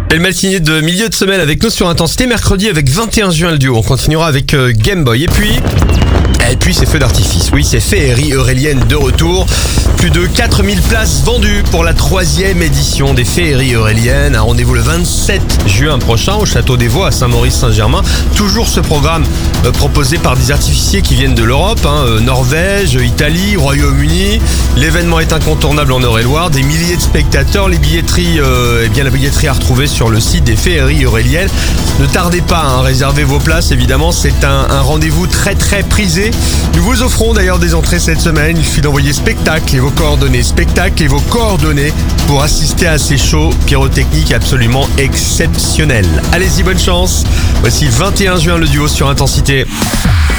Et le matinée de milieu de semaine avec nous sur Intensité, mercredi avec 21 juin le duo. On continuera avec Game Boy. Et puis c'est feu d'artifice. Oui, c'est Féerie Eurélienne de retour. Plus de 4000 places vendues pour la 3e édition des Féeries Euréliennes. Un rendez-vous le 27 juin prochain au Château des Vaux à Saint-Maurice-Saint-Germain. Toujours ce programme proposé par des artificiers qui viennent de l'Europe, Norvège, Italie, Royaume-Uni. L'événement est incontournable en Eure-et-Loire. Des milliers de spectateurs. La billetterie à retrouver sur le site des Féeries Euréliennes. Ne tardez pas, réservez vos places évidemment. C'est un rendez-vous très très prisé. Nous vous offrons d'ailleurs des entrées cette semaine. Il suffit d'envoyer spectacle et vos coordonnées pour assister à ces shows pyrotechniques absolument exceptionnels. Allez-y, bonne chance. Voici 21 juin le duo sur Intensité.